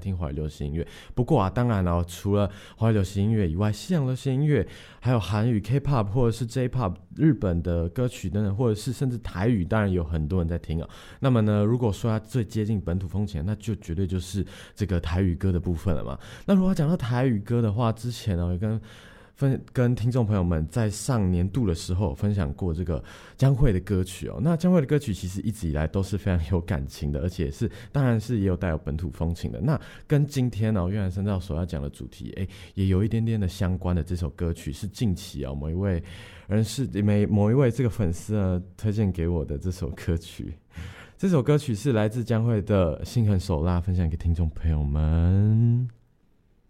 听华语流行音乐。不过啊，当然了，除了华语流行音乐以外，西洋流行音乐，还有韩语 K-pop 或者是 J-pop 日本的歌曲等等，或者是甚至台语，当然有很多人在听啊。那么呢，如果说它最接近本土风情，那就绝对就是这个台语歌的部分了嘛。那如果讲到台语歌的话，之前呢，也跟听众朋友们在上年度的时候分享过这个江蕙的歌曲哦。那江蕙的歌曲其实一直以来都是非常有感情的，而且是当然是也有带有本土风情的。那跟今天乐坛深造所要讲的主题也有一点点的相关的这首歌曲，是近期某一位这个粉丝呢推荐给我的这首歌曲。这首歌曲是来自江蕙的《心狠手辣》，分享给听众朋友们。